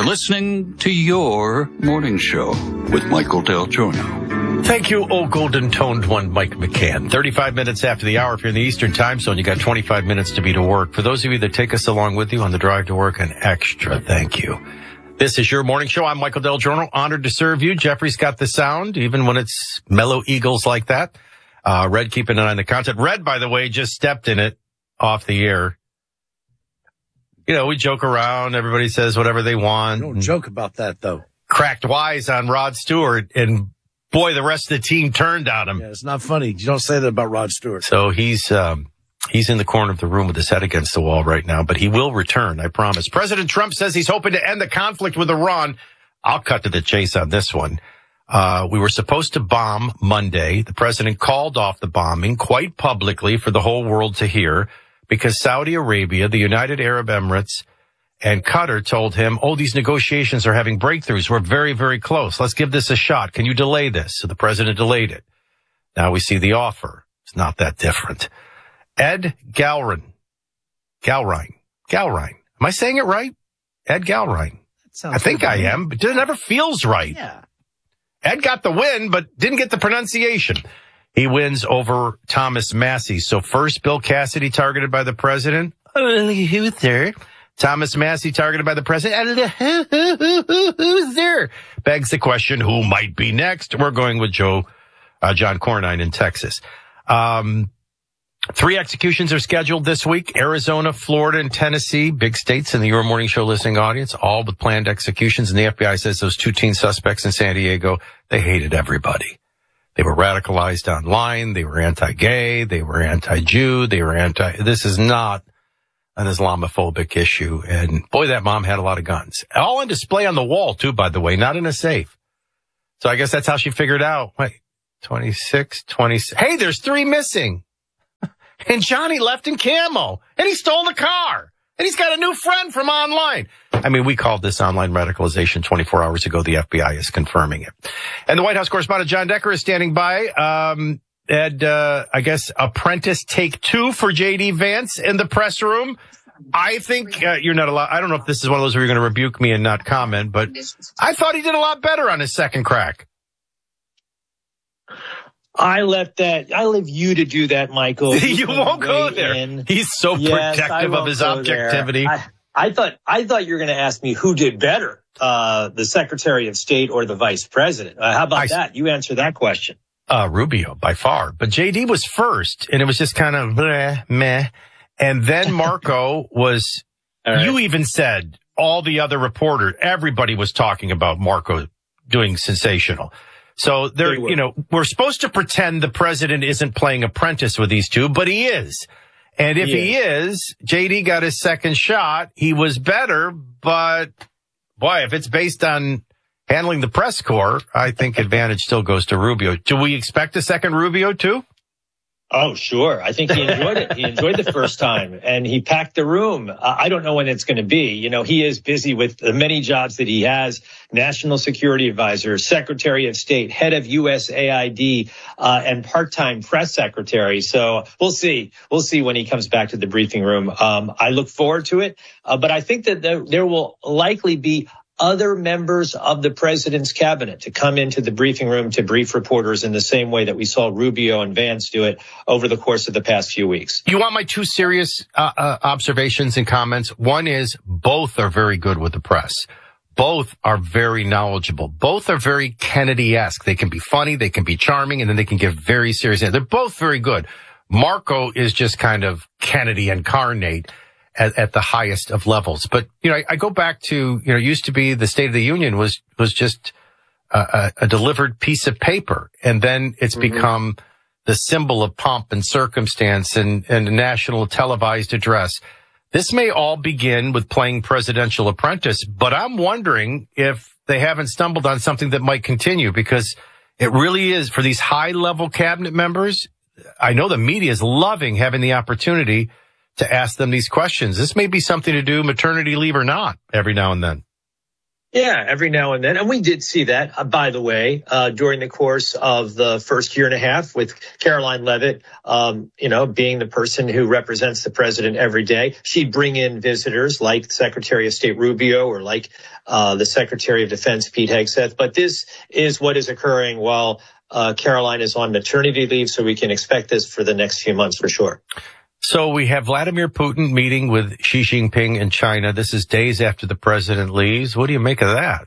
You're listening to your morning show with Michael Del Giorno. Thank you, old golden-toned one, Mike McCann. 35 minutes after the hour if you're in the Eastern time zone. You got 25 minutes to be to work. For those of you that take us along with you on the drive to work, an extra thank you. This is your morning show. I'm Michael Del Giorno, honored to serve you. Jeffrey's got the sound, even when it's mellow eagles like that. Red keeping an eye on the content. Red, by the way, just stepped in it off the air. You know, we joke around. Everybody says whatever they want. Don't joke about that, though. Cracked wise on Rod Stewart, and boy, the rest of the team turned on him. Yeah, it's not funny. You don't say that about Rod Stewart. So he's in the corner of the room with his head against the wall right now, but he will return, I promise. President Trump says he's hoping to end the conflict with Iran. I'll cut to the chase on this one. We were supposed to bomb Monday. The president called off the bombing quite publicly for the whole world to hear because Saudi Arabia, the United Arab Emirates, and Qatar told him, these negotiations are having breakthroughs. We're very, very close. Let's give this a shot. Can you delay this? So the president delayed it. Now we see the offer. It's not that different. Ed Galrein. Am I saying it right? Ed Galrein. I think I am, but it never feels right. Yeah. Ed got the win, but didn't get the pronunciation. He wins over Thomas Massie. So first, Bill Cassidy targeted by the president. Who's there? Thomas Massie targeted by the president. Who's there? Begs the question, who might be next? We're going with John Cornyn in Texas. 3 executions are scheduled this week. Arizona, Florida, and Tennessee, big states in the Your Morning Show listening audience, all with planned executions. And the FBI says those 2 teen suspects in San Diego, they hated everybody. They were radicalized online. They were anti-gay. They were anti-Jew. This is not an Islamophobic issue. And boy, that mom had a lot of guns. All on display on the wall, too, by the way, not in a safe. So I guess that's how she figured out. Wait, 26. Hey, there's 3 missing. And Johnny left in camo. And he stole the car. And he's got a new friend from online. I mean, we called this online radicalization 24 hours ago. The FBI is confirming it. And the White House correspondent John Decker is standing by. Ed, I guess, apprentice take 2 for J.D. Vance in the press room. I think you're not allowed. I don't know if this is one of those where you're going to rebuke me and not comment, but I thought he did a lot better on his second crack. I leave you to do that, Michael. You won't go there. He's so protective of his objectivity. I thought you were going to ask me who did better, the Secretary of State or the Vice President. How about that? You answer that question. Rubio, by far. But JD was first, and it was just kind of bleh, meh. And then Marco was, right. You even said all the other reporters, everybody was talking about Marco doing sensational. So we're supposed to pretend the president isn't playing apprentice with these 2, but he is. And if he is, JD got his second shot. He was better, but boy, if it's based on handling the press corps, I think advantage still goes to Rubio. Do we expect a second Rubio too? Oh, sure. I think he enjoyed it. He enjoyed the first time, and he packed the room. I don't know when it's going to be. You know, he is busy with the many jobs that he has: National Security Advisor, Secretary of State, head of USAID, and part-time press secretary. So we'll see. We'll see when he comes back to the briefing room. I look forward to it, but I think that there will likely be other members of the president's cabinet to come into the briefing room to brief reporters in the same way that we saw Rubio and Vance do it over the course of the past few weeks. You want my 2 serious observations and comments? One is both are very good with the press. Both are very knowledgeable. Both are very Kennedy-esque. They can be funny, they can be charming, and then they can give very serious answers. They're both very good. Marco is just kind of Kennedy incarnate at the highest of levels. But, I go back to, used to be the State of the Union was just a delivered piece of paper. And then it's become the symbol of pomp and circumstance and a national televised address. This may all begin with playing presidential apprentice, but I'm wondering if they haven't stumbled on something that might continue, because it really is for these high level cabinet members. I know the media is loving having the opportunity to ask them these questions. This may be something to do, maternity leave or not, every now and then. Yeah, every now and then. And we did see that, by the way, during the course of the first year and a half with Caroline Leavitt, being the person who represents the president every day. She'd bring in visitors like Secretary of State Rubio or like the Secretary of Defense, Pete Hegseth. But this is what is occurring while Caroline is on maternity leave. So we can expect this for the next few months for sure. So we have Vladimir Putin meeting with Xi Jinping in China. This is days after the president leaves. What do you make of that?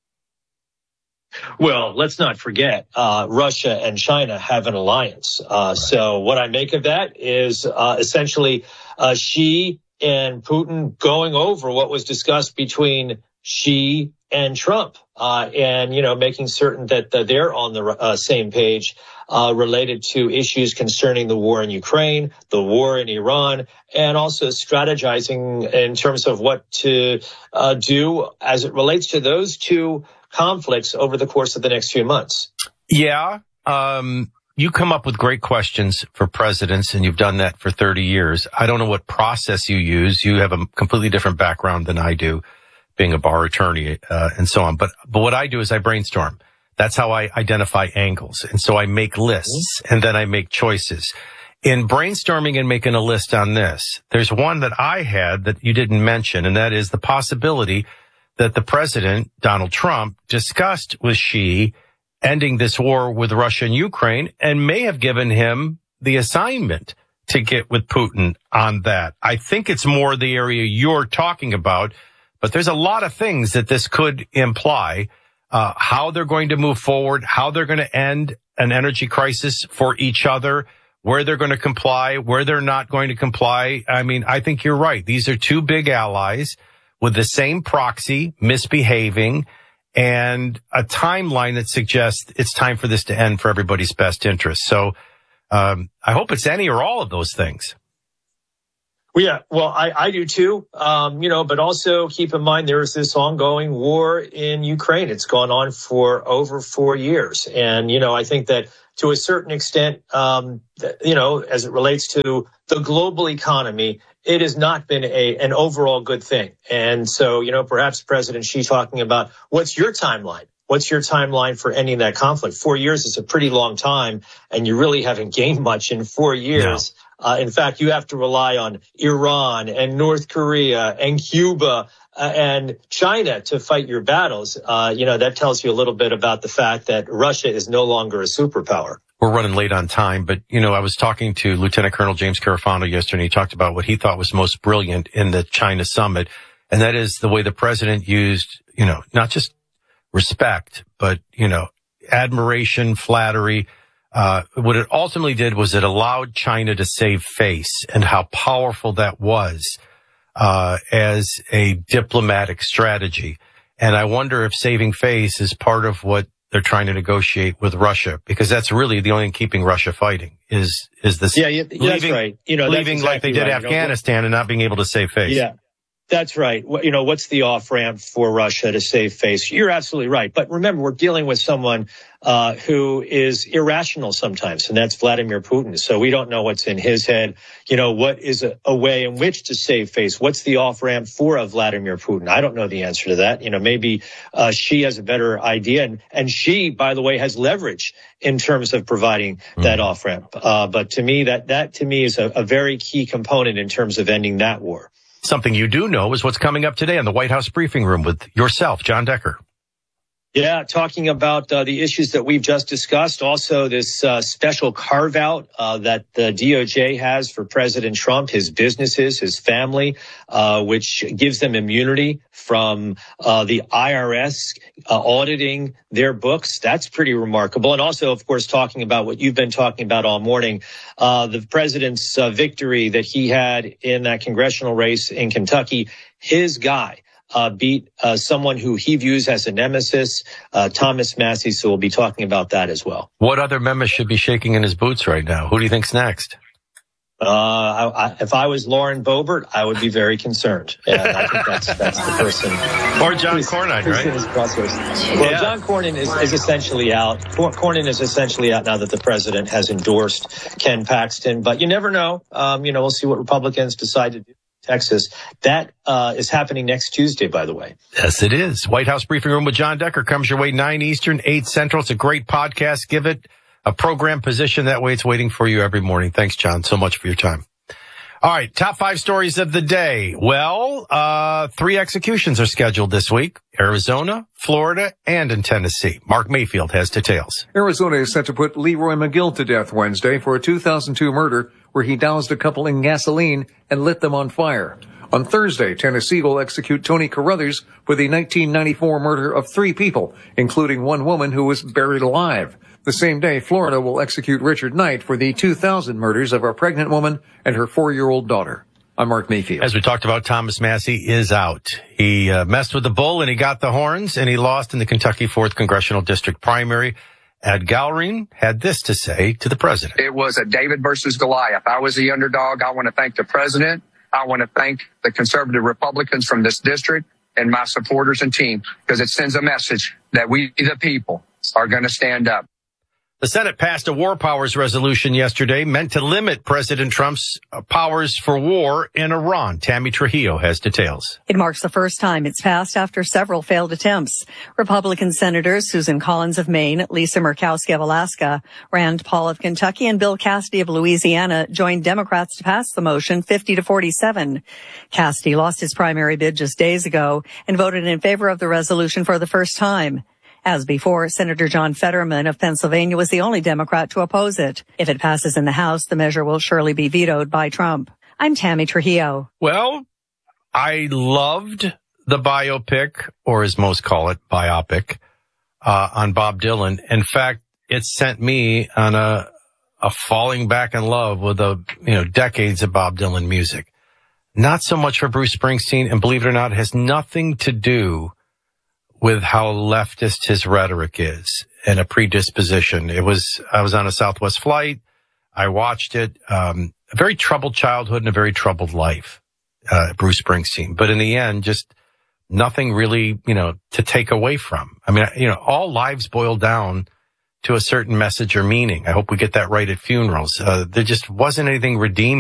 Well, let's not forget, Russia and China have an alliance. So what I make of that is essentially Xi and Putin going over what was discussed between Xi and Trump, making certain that they're on the same page related to issues concerning the war in Ukraine, the war in Iran, and also strategizing in terms of what to do as it relates to those two conflicts over the course of the next few months. Yeah. You come up with great questions for presidents, and you've done that for 30 years. I don't know what process you use. You have a completely different background than I do, being a bar attorney and so on. But what I do is I brainstorm. That's how I identify angles. And so I make lists and then I make choices. In brainstorming and making a list on this, there's one that I had that you didn't mention, and that is the possibility that the president, Donald Trump, discussed with Xi ending this war with Russia and Ukraine and may have given him the assignment to get with Putin on that. I think it's more the area you're talking about, but there's a lot of things that this could imply. How they're going to move forward, how they're going to end an energy crisis for each other, where they're going to comply, where they're not going to comply. I mean, I think you're right. These are two big allies with the same proxy misbehaving and a timeline that suggests it's time for this to end for everybody's best interest. So I hope it's any or all of those things. Yeah, well, I do too, but also keep in mind there is this ongoing war in Ukraine. It's gone on for over 4 years. And, I think that to a certain extent, as it relates to the global economy, it has not been an overall good thing. And so, perhaps President Xi talking about what's your timeline? What's your timeline for ending that conflict? 4 years is a pretty long time, and you really haven't gained much in 4 years. No. In fact, you have to rely on Iran and North Korea and Cuba and China to fight your battles. That tells you a little bit about the fact that Russia is no longer a superpower. We're running late on time, but, I was talking to Lieutenant Colonel James Carafano yesterday. He talked about what he thought was most brilliant in the China summit, and that is the way the president used, not just respect, but, admiration, flattery. What it ultimately did was it allowed China to save face, and how powerful that was as a diplomatic strategy. And I wonder if saving face is part of what they're trying to negotiate with Russia, because that's really the only thing keeping Russia fighting is this. Yeah, that's right. Leaving exactly like they did right. Afghanistan and not being able to save face. Yeah. That's right. What's the off-ramp for Russia to save face? You're absolutely right. But remember, we're dealing with someone who is irrational sometimes, and that's Vladimir Putin. So we don't know what's in his head. What is a way in which to save face? What's the off-ramp for Vladimir Putin? I don't know the answer to that. Maybe Xi has a better idea. And Xi, by the way, has leverage in terms of providing that off-ramp. But to me, that to me is a very key component in terms of ending that war. Something you do know is what's coming up today on the White House briefing room with yourself, John Decker. Yeah, talking about the issues that we've just discussed. Also, this special carve out that the DOJ has for President Trump, his businesses, his family, which gives them immunity from the IRS auditing their books. That's pretty remarkable. And also, of course, talking about what you've been talking about all morning, the president's victory that he had in that congressional race in Kentucky. His guy beat someone who he views as a nemesis, Thomas Massie. So we'll be talking about that as well. What other menace should be shaking in his boots right now? Who do you think's next? If I was Lauren Boebert, I would be very concerned. And I think that's the person. Or John Cornyn, right? Well, yeah. John Cornyn is essentially out. Cornyn is essentially out now that the president has endorsed Ken Paxton. But you never know. We'll see what Republicans decide to do. Texas. That is happening next Tuesday, by the way. Yes, it is. White House Briefing Room with John Decker comes your way 9 Eastern, 8 Central. It's a great podcast. Give it a program position. That way it's waiting for you every morning. Thanks, John, so much for your time. All right, top 5 stories of the day. Well, 3 executions are scheduled this week. Arizona, Florida, and in Tennessee. Mark Mayfield has details. Arizona is set to put Leroy McGill to death Wednesday for a 2002 murder where he doused a couple in gasoline and lit them on fire. On Thursday, Tennessee will execute Tony Carruthers for the 1994 murder of 3 people, including one woman who was buried alive. The same day, Florida will execute Richard Knight for the 2000 murders of a pregnant woman and her 4-year-old daughter. I'm Mark Mayfield. As we talked about, Thomas Massie is out. He messed with the bull and he got the horns, and he lost in the Kentucky 4th Congressional District primary. Ed Galrine had this to say to the president. It was a David versus Goliath. I was the underdog. I want to thank the president. I want to thank the conservative Republicans from this district and my supporters and team, because it sends a message that we, the people, are going to stand up. The Senate passed a war powers resolution yesterday meant to limit President Trump's powers for war in Iran. Tammy Trujillo has details. It marks the first time it's passed after several failed attempts. Republican Senators Susan Collins of Maine, Lisa Murkowski of Alaska, Rand Paul of Kentucky, and Bill Cassidy of Louisiana joined Democrats to pass the motion 50-47. Cassidy lost his primary bid just days ago and voted in favor of the resolution for the first time. As before, Senator John Fetterman of Pennsylvania was the only Democrat to oppose it. If it passes in the House, the measure will surely be vetoed by Trump. I'm Tammy Trujillo. Well, I loved the biopic, or as most call it, biopic, on Bob Dylan. In fact, it sent me on a falling back in love with decades of Bob Dylan music. Not so much for Bruce Springsteen, and believe it or not, it has nothing to do with how leftist his rhetoric is and a predisposition. I was on a Southwest flight. I watched it. A very troubled childhood and a very troubled life, Bruce Springsteen. But in the end, just nothing really, to take away from. I mean, all lives boil down to a certain message or meaning. I hope we get that right at funerals. There just wasn't anything redeeming